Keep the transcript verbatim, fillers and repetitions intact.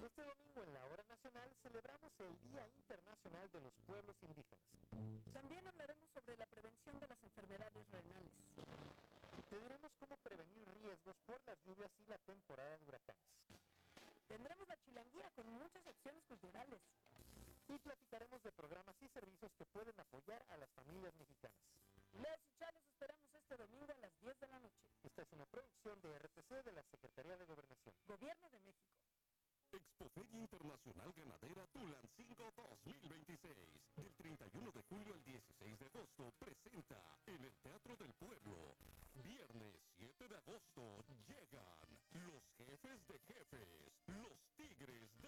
Este domingo en la Hora Nacional celebramos el Día Internacional de los Pueblos Indígenas. También hablaremos sobre la prevención de las enfermedades renales. Te diremos cómo prevenir riesgos por las lluvias y la temporada de huracanes. Tendremos la chilanguía con muchas acciones culturales. Y platicaremos de programas y servicios que pueden apoyar a las familias mexicanas. Les y los esperamos este domingo a las diez de la noche. Esta es una producción de R T C de la Secretaría de Gobernación. Gobierno de México. Expoferia Internacional